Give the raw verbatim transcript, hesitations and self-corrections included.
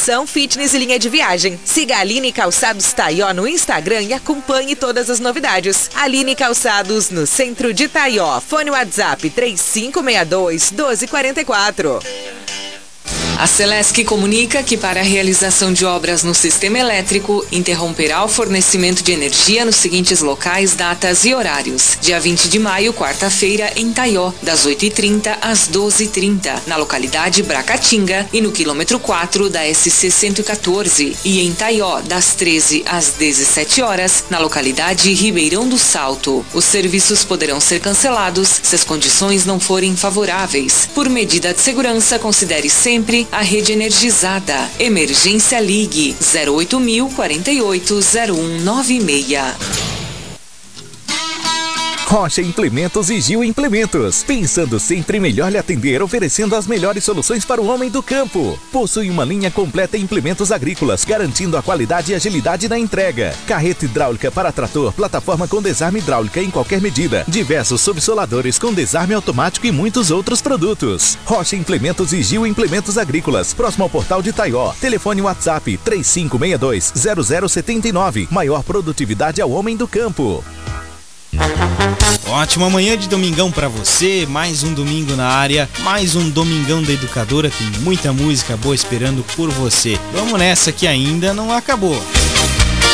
nutrição, fitness e linha de viagem. Siga a Aline Calçados Taió no Instagram e acompanhe todas as novidades. Aline Calçados, no centro de Taió. Fone WhatsApp três cinco seis dois, um dois quatro quatro. A Celesc comunica que para a realização de obras no sistema elétrico, interromperá o fornecimento de energia nos seguintes locais, datas e horários. Dia vinte de maio, quarta-feira, em Taió, das oito e trinta às doze e trinta, na localidade Bracatinga e no quilômetro quatro da S C cento e quatorze. E em Taió, das treze às dezessete horas, na localidade Ribeirão do Salto. Os serviços poderão ser cancelados se as condições não forem favoráveis. Por medida de segurança, considere sempre a rede energizada. Emergência Ligue zero oito mil, quarenta e oito, zero um nove seis. Rocha Implementos e Gil Implementos. Pensando sempre melhor lhe atender, oferecendo as melhores soluções para o homem do campo. Possui uma linha completa em implementos agrícolas, garantindo a qualidade e agilidade na entrega. Carreta hidráulica para trator, plataforma com desarme hidráulica em qualquer medida. Diversos subsoladores com desarme automático e muitos outros produtos. Rocha Implementos e Gil Implementos Agrícolas. Próximo ao portal de Taió. Telefone WhatsApp três cinco seis dois, zero zero sete nove. Maior produtividade ao homem do campo. Ótima manhã de domingão pra você, mais um domingo na área, mais um domingão da Educadora, tem muita música boa esperando por você. Vamos nessa que ainda não acabou.